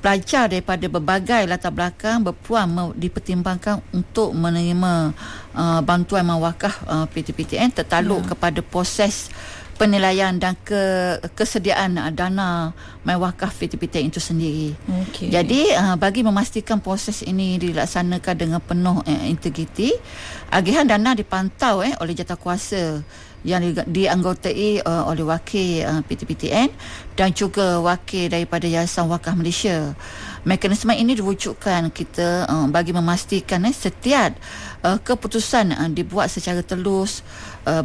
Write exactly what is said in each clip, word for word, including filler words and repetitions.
pelajar daripada berbagai latar belakang berpeluang dipertimbangkan untuk menerima uh, bantuan mawakaf uh, P T P T N tertakluk yeah. kepada proses penilaian dan ke, kesediaan uh, dana mawakaf P T P T N itu sendiri. Okay. Jadi uh, bagi memastikan proses ini dilaksanakan dengan penuh uh, integriti, agihan dana dipantau eh, oleh jawatankuasa yang dianggotai uh, oleh wakil uh, P T P T N dan juga wakil daripada Yayasan Wakaf Malaysia. Mekanisme ini diwujudkan kita uh, bagi memastikan eh, setiap uh, keputusan uh, dibuat secara telus, uh,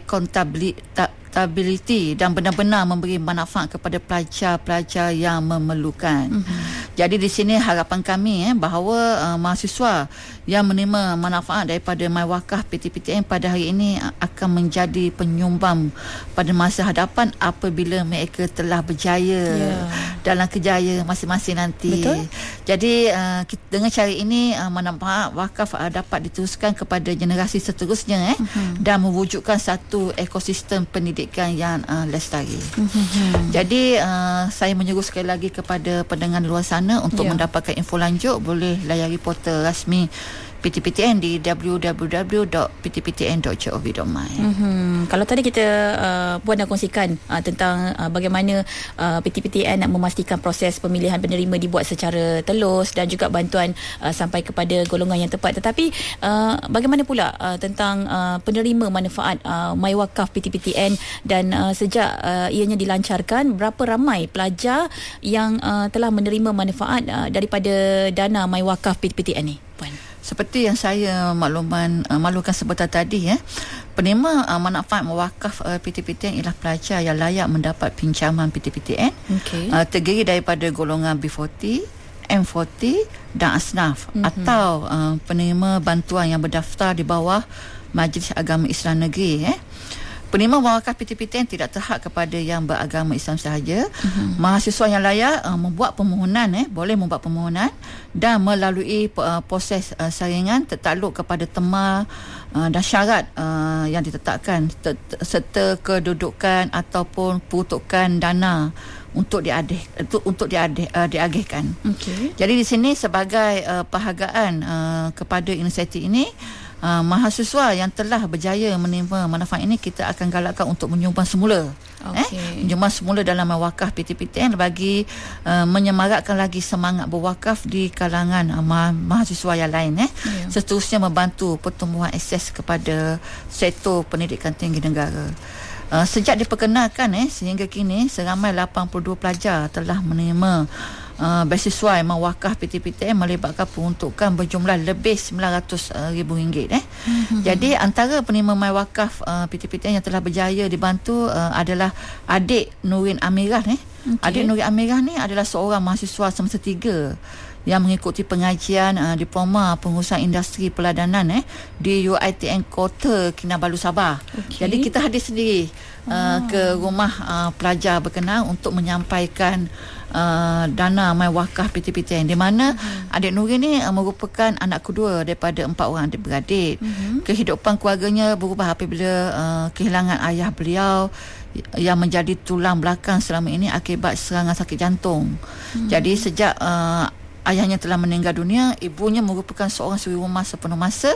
beraccountability dan benar-benar memberi manfaat kepada pelajar-pelajar yang memerlukan. Mm-hmm. Jadi di sini harapan kami eh, bahawa uh, mahasiswa yang menerima manfaat daripada MyWakaf P T P T N pada hari ini akan menjadi penyumbang pada masa hadapan apabila mereka telah berjaya yeah. dalam kerjaya masing-masing nanti. Betul. Jadi uh, kita, dengan cara ini uh, manfaat wakaf uh, dapat diteruskan kepada generasi seterusnya eh, uh-huh. dan mewujudkan satu ekosistem pendidikan yang uh, lestari. Uh-huh. Jadi uh, saya menyeru sekali lagi kepada pendengar luar sana untuk yeah. mendapatkan info lanjut boleh layari portal rasmi P T P T N di w w w dot p t p t n dot gov dot my. Mm-hmm. Kalau tadi kita uh, Puan dah kongsikan uh, tentang uh, bagaimana uh, P T P T N nak memastikan proses pemilihan penerima dibuat secara telus dan juga bantuan uh, sampai kepada golongan yang tepat. Tetapi uh, bagaimana pula uh, tentang uh, penerima manfaat uh, MyWakaf P T P T N dan uh, sejak uh, ianya dilancarkan, berapa ramai pelajar yang uh, telah menerima manfaat uh, daripada dana MyWakaf P T P T N ni, Puan? Seperti yang saya makluman uh, maklumkan sebentar tadi ya, penerima uh, manfaat mewakaf uh, P T P T N ialah pelajar yang layak mendapat pinjaman P T P T N. Okay. Uh, terdiri daripada golongan B empat puluh, M empat puluh dan asnaf, mm-hmm. atau uh, penerima bantuan yang berdaftar di bawah Majlis Agama Islam Negeri eh. Penerima mawakaf P T P T N tidak terhad kepada yang beragama Islam sahaja. Uh-huh. Mahasiswa yang layak uh, membuat permohonan eh boleh membuat permohonan dan melalui uh, proses uh, saringan tertakluk kepada tema uh, dan syarat uh, yang ditetapkan ter- ter- serta kedudukan ataupun peruntukan dana untuk diadih untuk untuk diadih, uh, diagihkan. Okay. Jadi di sini sebagai uh, penghargaan uh, kepada inisiatif ini, Uh, mahasiswa yang telah berjaya menerima manfaat ini kita akan galakkan untuk menyumbang semula. Okay. Eh, menyumbang semula dalam wakaf P T P T N bagi uh, menyemarakkan lagi semangat berwakaf di kalangan uh, ma- mahasiswa yang lain. Eh. Yeah. Seterusnya membantu pertumbuhan akses kepada sektor pendidikan tinggi negara. Uh, sejak diperkenalkan eh, sehingga kini seramai lapan puluh dua pelajar telah menerima Uh, beasiswa mawakaf P T P T N melibatkan peruntukan berjumlah lebih sembilan ratus ribu ringgit eh. Mm-hmm. Jadi antara penerima mawakaf uh, P T P T N yang telah berjaya dibantu uh, adalah adik Nurin Amirah eh. Okay. Adik Nurin Amirah ni adalah seorang mahasiswa semester tiga yang mengikuti pengajian uh, diploma pengurusan industri peladanan eh di U I T M Kota Kinabalu Sabah. Okay. Jadi kita hadir sendiri uh, oh. ke rumah uh, pelajar berkenaan untuk menyampaikan Uh, dana MyWakaf P T P T N, di mana uh-huh. adik Nuri ni uh, merupakan anak kedua daripada empat orang adik-beradik. Uh-huh. Kehidupan keluarganya berubah apabila uh, kehilangan ayah beliau yang menjadi tulang belakang selama ini akibat serangan sakit jantung. Uh-huh. Jadi sejak uh, ayahnya telah meninggal dunia, ibunya merupakan seorang suri rumah sepenuh masa,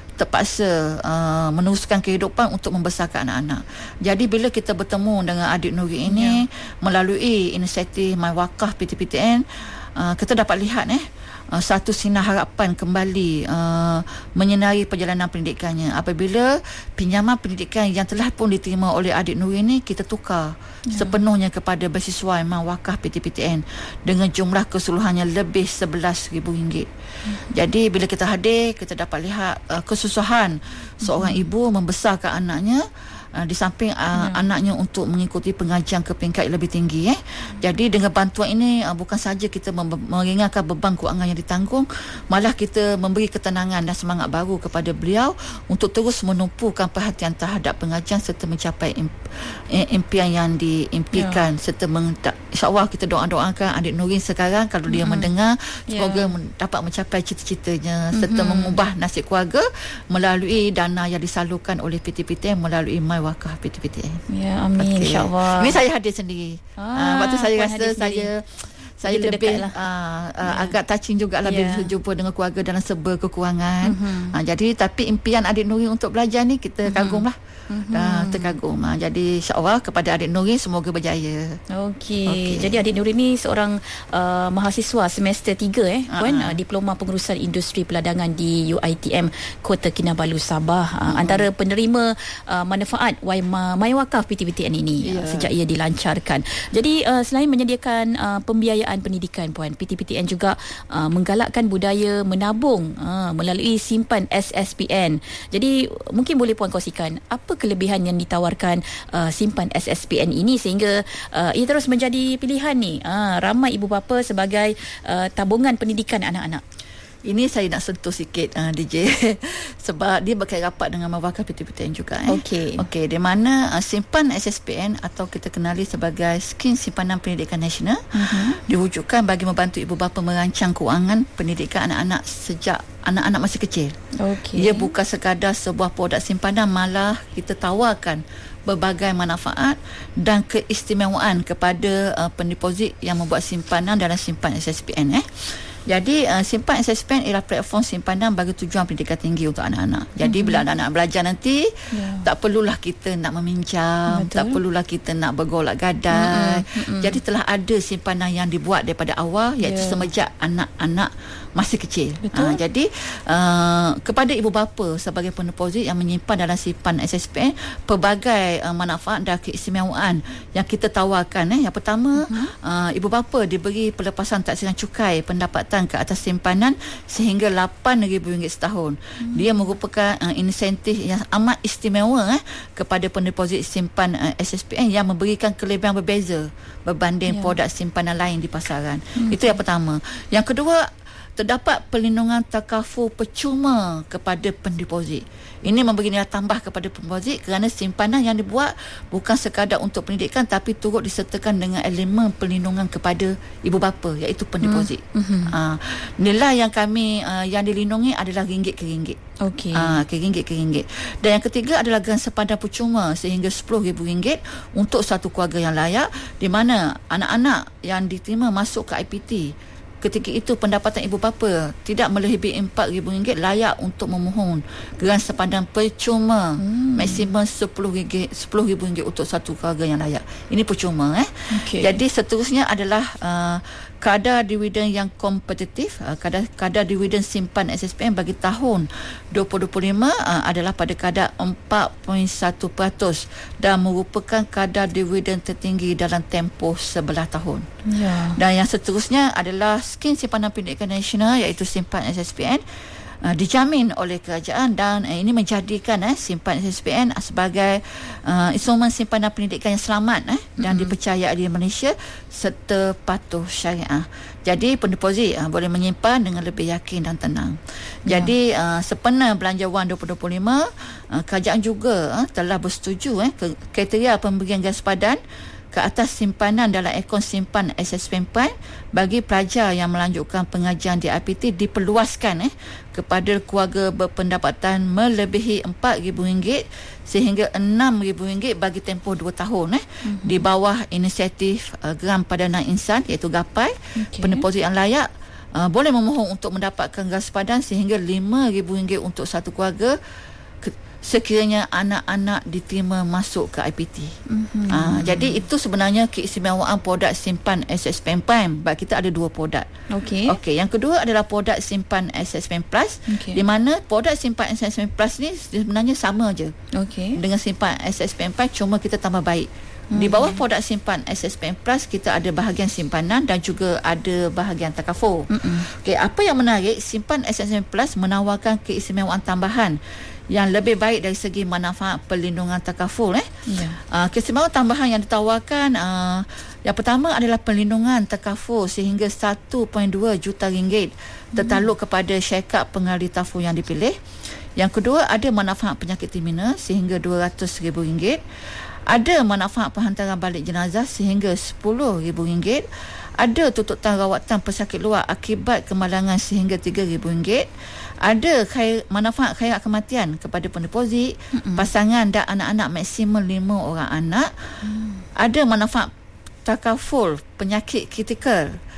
terpaksa uh, meneruskan kehidupan untuk membesarkan anak-anak. Jadi bila kita bertemu dengan adik Nuri ini yeah. melalui inisiatif MyWakaf P T P T N, uh, kita dapat lihat eh uh, satu sinar harapan kembali uh, menyinari perjalanan pendidikannya apabila pinjaman pendidikan yang telah pun diterima oleh adik Nuri ini kita tukar yeah. sepenuhnya kepada beasiswa MyWakaf P T P T N dengan jumlah keseluruhannya lebih sebelas ribu ringgit. Hmm. Jadi bila kita hadir, kita dapat lihat uh, kesusahan hmm. seorang ibu membesarkan anaknya uh, di samping uh, hmm. anaknya untuk mengikuti pengajian ke peringkat lebih tinggi eh. Hmm. Jadi dengan bantuan ini uh, bukan saja kita mem- meringankan beban kewangan yang ditanggung, malah kita memberi ketenangan dan semangat baru kepada beliau untuk terus menumpukan perhatian terhadap pengajian serta mencapai imp- impian yang diimpikan yeah. serta meng- insya-Allah kita doa-doakan adik Nurin sekarang kalau dia hmm. mendengar semoga yeah. dapat mencapai cita-citanya mm-hmm. serta mengubah nasib keluarga melalui dana yang disalurkan oleh P T P T N melalui MyWakaf P T P T N. Ya, amin, okay. insya-Allah. Ini saya hadir sendiri. Ah, uh, waktu saya rasa saya saya lebih lah. uh, uh, yeah. agak touching jugalah yeah. bila jumpa dengan keluarga dalam serba kekurangan. Mm-hmm. Uh, jadi tapi impian adik Nuri untuk belajar ni kita mm-hmm. kagumlah. Mm-hmm. Uh, terkagum. Uh, jadi insya-Allah kepada adik Nuri semoga berjaya. Okey. Okay. Jadi adik Nuri ni seorang uh, mahasiswa semester tiga eh puan uh-huh. uh, diploma pengurusan industri peladangan di U I T M Kota Kinabalu Sabah. Uh, uh-huh. Antara penerima uh, manfaat My Wakaf P T P T N ini yeah. uh, sejak ia dilancarkan. Jadi uh, selain menyediakan uh, pembiayaan pendidikan puan, P T P T N juga uh, menggalakkan budaya menabung uh, melalui simpan S S P N. Jadi mungkin boleh puan kongsikan apa kelebihan yang ditawarkan uh, simpan S S P N ini sehingga uh, ia terus menjadi pilihan ni uh, ramai ibu bapa sebagai uh, tabungan pendidikan anak-anak. Ini saya nak sentuh sikit uh, D J sebab dia berkait rapat dengan mawakaf P T P T N juga eh. Okey. Okey, di mana uh, simpan S S P N atau kita kenali sebagai Skim Simpanan Pendidikan Nasional uh-huh. diwujudkan bagi membantu ibu bapa merancang kewangan pendidikan anak-anak sejak anak-anak masih kecil. Okey. Ia bukan sekadar sebuah produk simpanan, malah kita tawarkan berbagai manfaat dan keistimewaan kepada uh, pendeposit yang membuat simpanan dalam simpan S S P N eh. Jadi uh, simpan S S P N ialah platform simpanan bagi tujuan pendidikan tinggi untuk anak-anak. Jadi mm-hmm. bila anak-anak belajar nanti yeah. tak perlulah kita nak meminjam, betul. Tak perlulah kita nak bergolak gadai. Mm-hmm. Jadi telah ada simpanan yang dibuat daripada awal iaitu yeah. semenjak anak-anak masih kecil. Uh, jadi uh, kepada ibu bapa sebagai pendeposit yang menyimpan dalam simpan S S P N, pelbagai uh, manfaat dan keistimewaan yang kita tawarkan eh. Yang pertama, uh-huh. uh, ibu bapa diberi pelepasan taksiran cukai pendapatan ke atas simpanan sehingga lapan ribu ringgit setahun. Hmm. Dia merupakan uh, insentif yang amat istimewa eh, kepada pendeposit simpan uh, S S P N yang memberikan kelebihan berbeza berbanding yeah. produk simpanan lain di pasaran. Hmm. Itu yang pertama. Yang kedua, terdapat perlindungan takaful percuma kepada pendeposit. Ini memberi nilai tambah kepada pendeposit kerana simpanan yang dibuat bukan sekadar untuk pendidikan tapi turut disertakan dengan elemen perlindungan kepada ibu bapa iaitu pendeposit. Mm-hmm. Uh, nilai yang kami uh, yang dilindungi adalah ringgit ke ringgit. Okey. Uh, ke ringgit ke ringgit. Dan yang ketiga adalah geran sepadan percuma sehingga sepuluh ribu ringgit untuk satu keluarga yang layak, di mana anak-anak yang diterima masuk ke I P T ketika itu pendapatan ibu bapa tidak melebihi empat ribu ringgit layak untuk memohon geran sepadan percuma hmm. maksimum sepuluh ribu ringgit untuk satu keluarga yang layak. Ini percuma eh. Okay. Jadi seterusnya adalah uh, kadar dividen yang kompetitif. Uh, kadar, kadar dividen simpan S S P N bagi tahun dua ribu dua puluh lima uh, adalah pada kadar empat perpuluhan satu peratus dan merupakan kadar dividen tertinggi dalam tempoh sebelah tahun. Yeah. Dan yang seterusnya adalah Skim Simpanan Pendidikan Nasional iaitu simpan S S P N uh, dijamin oleh kerajaan dan uh, ini menjadikan eh, simpan S S P N sebagai uh, instrumen simpanan pendidikan yang selamat eh, dan mm-hmm. dipercayai di Malaysia serta patuh syariah. Jadi pendeposit uh, boleh menyimpan dengan lebih yakin dan tenang. Yeah. Jadi uh, sempena Belanjawan dua ribu dua puluh lima uh, kerajaan juga uh, telah bersetuju eh, kriteria pemberian geran sepadan ke atas simpanan dalam akaun simpan S S P N bagi pelajar yang melanjutkan pengajian di I P T diperluaskan eh, kepada keluarga berpendapatan melebihi empat ribu ringgit sehingga enam ribu ringgit bagi tempoh dua tahun eh, mm-hmm. di bawah inisiatif uh, Geran Padanan Insan iaitu GAPAI. Okay. Pendeposit yang layak uh, boleh memohon untuk mendapatkan geran sepadan sehingga lima ribu ringgit untuk satu keluarga sekiranya anak-anak diterima masuk ke I P T. Mm-hmm. Uh, jadi itu sebenarnya keistimewaan produk simpan S S P N Prime. Sebab kita ada dua produk. Okey. Okey, yang kedua adalah produk simpan S S P N Plus, okay. di mana produk simpan S S P N Plus ni sebenarnya sama je. Okey. Dengan simpan S S P N Prime, cuma kita tambah baik. Mm-hmm. Di bawah produk simpan S S P N Plus kita ada bahagian simpanan dan juga ada bahagian takaful. Mm-hmm. Okey, apa yang menarik, simpan S S P N Plus menawarkan keistimewaan tambahan yang lebih baik dari segi manfaat perlindungan takaful eh. Yeah. Uh, keistimewaan tambahan yang ditawarkan uh, yang pertama adalah perlindungan takaful sehingga satu perpuluhan dua juta ringgit tertakluk hmm. kepada syarikat pengalih takaful yang dipilih. Yang kedua, ada manfaat penyakit terminal sehingga dua ratus ribu ringgit. Ada manfaat penghantaran balik jenazah sehingga sepuluh ribu ringgit. Ada tuntutan rawatan pesakit luar akibat kemalangan sehingga tiga ribu ringgit. Ada khair, manfaat khairat kematian kepada pendeposit, mm-mm. pasangan dan anak-anak maksimum lima orang anak. Mm. Ada manfaat takaful penyakit kritikal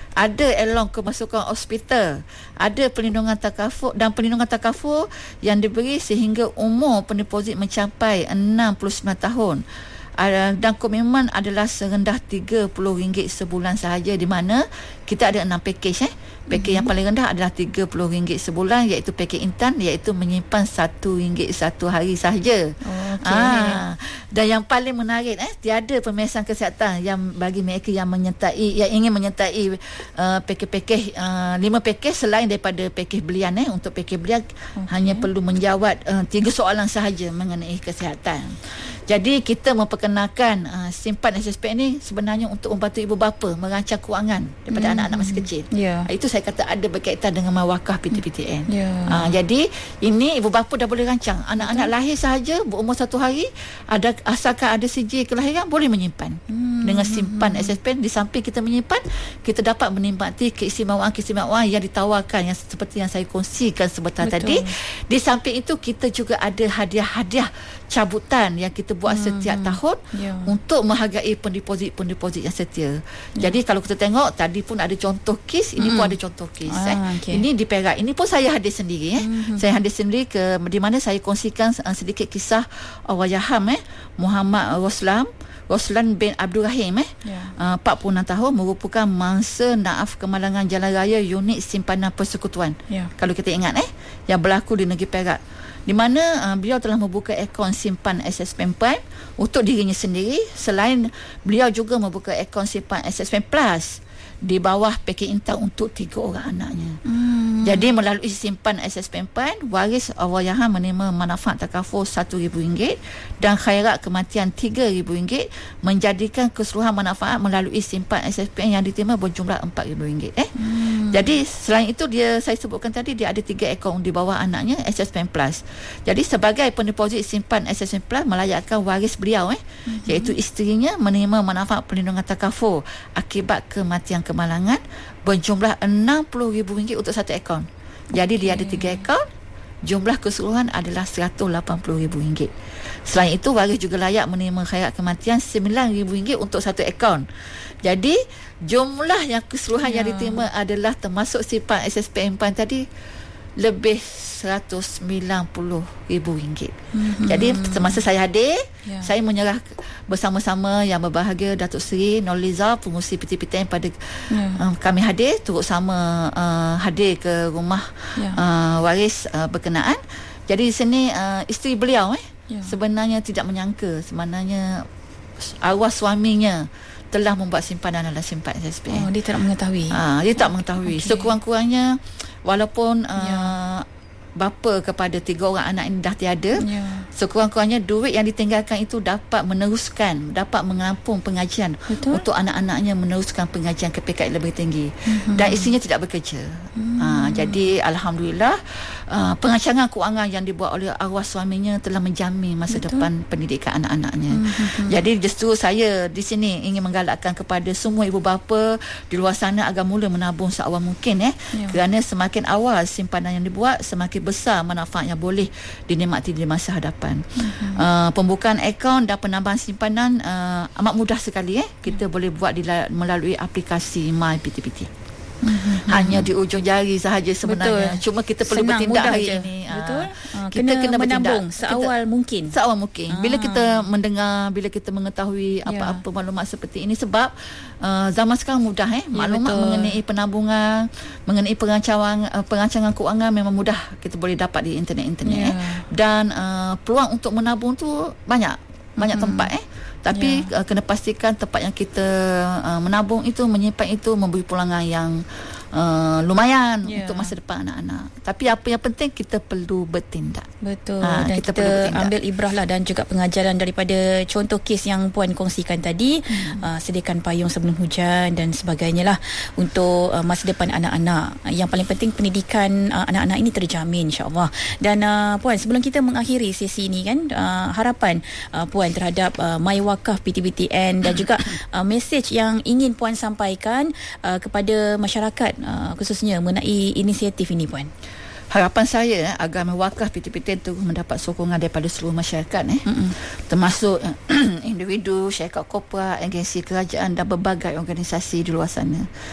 ada elong kemasukan hospital, ada perlindungan takaful dan perlindungan takaful yang diberi sehingga umur pendeposit mencapai enam puluh sembilan tahun. Uh, dan komitmen adalah serendah tiga puluh ringgit sebulan sahaja, di mana kita ada enam pakej eh. Pakej mm-hmm. yang paling rendah adalah tiga puluh ringgit sebulan, iaitu pakej intan, iaitu menyimpan satu ringgit satu hari sahaja. Oh, okay. Ah, dan yang paling menarik eh, tiada pemeriksaan kesihatan yang bagi mereka yang menyertai yang ingin menyertai uh, pakej-pakej uh, lima pakej selain daripada pakej belian eh. Untuk pakej belian okay. hanya perlu menjawab uh, tiga soalan sahaja mengenai kesihatan. Jadi kita memperkenalkan uh, simpan S S P N ni sebenarnya untuk membantu ibu bapa merancang kewangan daripada hmm. anak-anak masih kecil. Yeah. Uh, itu saya kata ada berkaitan dengan wakaf P T P T N. Yeah. Uh, jadi ini ibu bapa dah boleh rancang. Anak-anak okay. lahir sahaja berumur satu hari, ada asalkan ada sijil kelahiran boleh menyimpan. Hmm. Dengan simpan hmm. S S P N, di samping kita menyimpan, kita dapat menikmati keistimewaan-keistimewaan yang ditawarkan yang seperti yang saya kongsikan sebentar Betul. tadi. Di samping itu kita juga ada hadiah-hadiah cabutan yang kita buat hmm. setiap tahun yeah. untuk menghargai pendeposit-pendeposit yang setia. Yeah. Jadi kalau kita tengok tadi pun ada contoh kes, ini hmm. pun ada contoh kes. Ah, eh. okay. Ini di Perak. Ini pun saya hadir sendiri. Eh. Hmm. Saya hadir sendiri ke di mana saya kongsikan uh, sedikit kisah Allahyarham eh Muhammad Roslam Roslan bin Abdul Rahim eh yeah. uh, empat puluh enam tahun, merupakan mangsa naaf kemalangan jalan raya unit simpanan persekutuan. Yeah. Kalau kita ingat eh yang berlaku di negeri Perak, di mana uh, beliau telah membuka akaun simpan S S P N Prime untuk dirinya sendiri. Selain beliau juga membuka akaun simpan S S P N Plus di bawah pakej intan untuk tiga orang anaknya. Hmm. Jadi melalui simpan S S P N Prime, waris Allahyarham menerima manfaat takaful satu ribu ringgit dan khairat kematian tiga ribu ringgit, menjadikan keseluruhan manfaat melalui simpan S S P N yang diterima berjumlah empat ribu ringgit eh. Hmm. Jadi selain itu dia saya sebutkan tadi dia ada tiga akaun di bawah anaknya S S P N Plus. Jadi sebagai pendeposit simpan S S P N Plus melayakkan waris beliau eh hmm. iaitu isterinya menerima manfaat perlindungan takaful akibat kematian kemalangan berjumlah enam puluh ribu ringgit untuk satu akaun. Jadi okay. dia ada tiga akaun, jumlah keseluruhan adalah seratus lapan puluh ribu ringgit. Selain itu, waris juga layak menerima khairat kematian sembilan ribu ringgit untuk satu akaun. Jadi jumlah yang keseluruhan yeah. yang diterima adalah termasuk simpan S S P N Prime tadi lebih seratus sembilan puluh ribu ringgit. Mm-hmm. Jadi semasa saya hadir, yeah. saya menyerah bersama-sama yang berbahagia Datuk Seri Nurliza, pengurusi P T P T N pada yeah. um, kami hadir turut sama uh, hadir ke rumah yeah. uh, waris uh, berkenaan. Jadi di sini uh, isteri beliau eh yeah. sebenarnya tidak menyangka sebenarnya arwah suaminya telah membuat simpanan dalam simpan S S P N. Oh, dia tak mengetahui. Ah, dia tak mengetahui. Okay. Sekurang-kurangnya walaupun uh, yeah. bapa kepada tiga orang anak ini dah tiada, yeah. sekurang-kurangnya duit yang ditinggalkan itu dapat meneruskan, dapat mengampung pengajian Betul? Untuk anak-anaknya meneruskan pengajian ke peringkat lebih tinggi. Mm-hmm. Dan isterinya tidak bekerja. Mm. Uh, jadi alhamdulillah uh, perancangan kewangan yang dibuat oleh arwah suaminya telah menjamin masa Betul? Depan pendidikan anak-anaknya. Mm-hmm. Jadi justru saya di sini ingin menggalakkan kepada semua ibu bapa di luar sana agar mula menabung seawal mungkin eh yeah. kerana semakin awal simpanan yang dibuat, semakin besar manfaat yang boleh dinikmati di masa hadapan. Mm-hmm. Uh, pembukaan akaun dan penambahan simpanan uh, amat mudah sekali eh. Kita mm-hmm. boleh buat di, melalui aplikasi My P T P T. Mm-hmm. Hanya di ujung jari sahaja sebenarnya. Betul. Cuma kita perlu Senang, bertindak hari je. Ini. Betul. Uh, kita kena, kena menabung seawal kita, mungkin. Seawal mungkin. Ah. Bila kita mendengar, bila kita mengetahui yeah. apa-apa maklumat seperti ini, sebab uh, zaman sekarang mudah eh maklumat yeah, mengenai penabungan, mengenai perancangan uh, perancangan kewangan memang mudah kita boleh dapat di internet-internet yeah. eh. Dan uh, peluang untuk menabung tu banyak. Banyak mm-hmm. tempat eh. Tapi yeah. uh, kena pastikan tempat yang kita uh, menabung itu, menyimpan itu memberi pulangan yang uh, lumayan yeah. untuk masa depan anak-anak. Tapi apa yang penting kita perlu bertindak. Betul. Ha, dan kita, kita ambil ibrah lah dan juga pengajaran daripada contoh kes yang Puan kongsikan tadi. Hmm. Uh, sediakan payung sebelum hujan dan sebagainya lah untuk uh, masa depan anak-anak. Yang paling penting pendidikan uh, anak-anak ini terjamin, insya-Allah. Dan uh, Puan, sebelum kita mengakhiri sesi ini kan, uh, harapan uh, Puan terhadap uh, My Wakaf P T P T N dan juga uh, mesej yang ingin Puan sampaikan uh, kepada masyarakat uh, khususnya mengenai inisiatif ini, Puan. Harapan saya agar wakaf P T P T N itu mendapat sokongan daripada seluruh masyarakat eh. termasuk individu, syarikat korporat, agensi kerajaan dan berbagai organisasi di luar sana.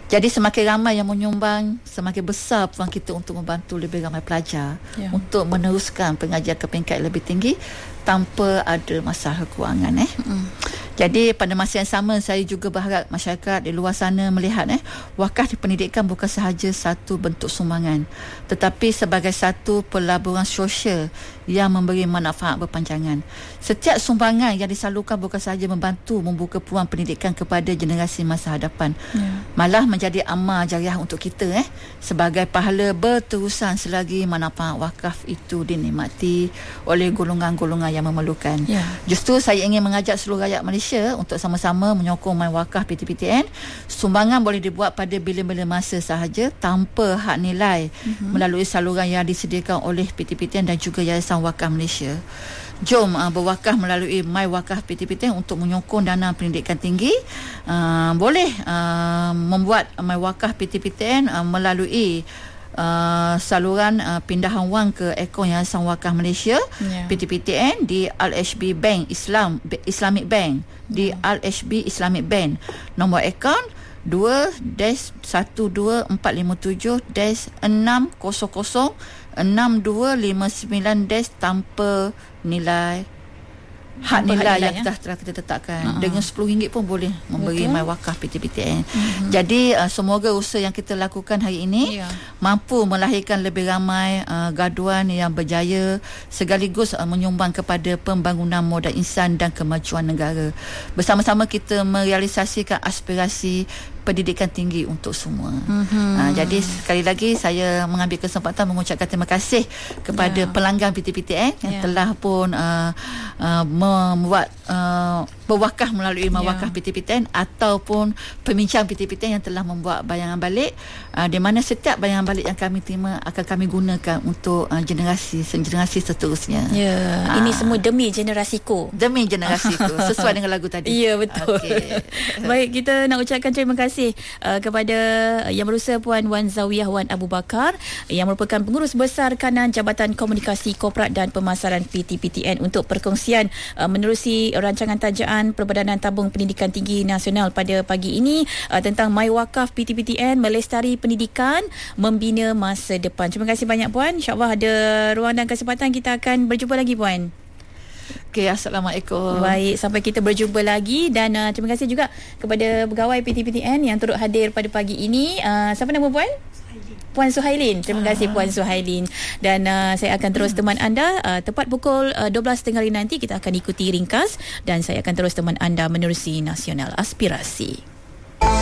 Jadi semakin ramai yang menyumbang, semakin besar peluang kita untuk membantu lebih ramai pelajar yeah. untuk meneruskan pengajian ke peringkat lebih tinggi tanpa ada masalah kewangan. Eh. Mm. Jadi pada masa yang sama, saya juga berharap masyarakat di luar sana melihat eh, wakaf di pendidikan bukan sahaja satu bentuk sumbangan, tetapi sebagai satu pelaburan sosial yang memberi manfaat berpanjangan. Setiap sumbangan yang disalurkan bukan sahaja membantu membuka peluang pendidikan kepada generasi masa hadapan, yeah. malah menjadi amal jariah untuk kita eh, sebagai pahala berterusan selagi manfaat wakaf itu dinikmati oleh golongan-golongan yang memerlukan. Yeah. Justru saya ingin mengajak seluruh rakyat Malaysia untuk sama-sama menyokong My Wakaf P T P T N. Sumbangan boleh dibuat pada bila-bila masa sahaja tanpa had nilai mm-hmm. melalui saluran yang disediakan oleh P T P T N dan juga Yayasan Wakaf Malaysia. Jom uh, berwakaf melalui My Wakaf P T P T N untuk menyokong dana pendidikan tinggi. Uh, boleh uh, membuat My Wakaf P T P T N uh, melalui Uh, saluran uh, pindahan wang ke akaun Yayasan Wakaf Malaysia yeah. P T P T N di Al H B Bank Islam Islamic Bank di yeah. Al H B Islamic Bank, nombor akaun dua satu dua empat lima tujuh enam kosong kosong enam dua lima sembilan tanpa nilai had nilai yang telah, telah kita tetapkan. Uh-huh. Dengan sepuluh ringgit pun boleh memberi My Wakaf P T P T N. Uh-huh. Jadi uh, semoga usaha yang kita lakukan hari ini yeah. mampu melahirkan lebih ramai uh, gaduan yang berjaya sekaligus uh, menyumbang kepada pembangunan modal insan dan kemajuan negara. Bersama-sama kita merealisasikan aspirasi pendidikan tinggi untuk semua. Mm-hmm. Uh, jadi sekali lagi saya mengambil kesempatan mengucapkan terima kasih kepada yeah. pelanggan P T P T N yang yeah. telah pun uh, uh, membuat uh, berwakaf melalui My Wakaf yeah. P T P T N ataupun pembincang P T P T N yang telah membuat bayangan balik uh, di mana setiap bayangan balik yang kami terima akan kami gunakan untuk uh, generasi generasi seterusnya. Ya, yeah. uh, ini semua demi generasiku. Demi generasiku sesuai dengan lagu tadi. Ya, yeah, betul. Okay. Baik, kita nak ucapkan terima kasih Uh, kepada Yang Berusaha Puan Wan Zawiyah Wan Abu Bakar yang merupakan pengurus besar kanan Jabatan Komunikasi Korporat dan Pemasaran P T P T N untuk perkongsian uh, menerusi rancangan tajaan Perbadanan Tabung Pendidikan Tinggi Nasional pada pagi ini uh, tentang My Wakaf P T P T N melestari pendidikan, membina masa depan. Terima kasih banyak Puan. InsyaAllah ada ruang dan kesempatan kita akan berjumpa lagi Puan. Okey, Assalamualaikum. Baik, sampai kita berjumpa lagi dan uh, terima kasih juga kepada pegawai P T P T N yang turut hadir pada pagi ini. Uh, siapa nama Puan? Suhailin. Puan Suhailin. Terima kasih Puan Suhailin. Dan uh, saya akan terus teman anda uh, tepat pukul uh, dua belas tiga puluh hari nanti kita akan ikuti ringkas dan saya akan terus teman anda menerusi Nasional Aspirasi.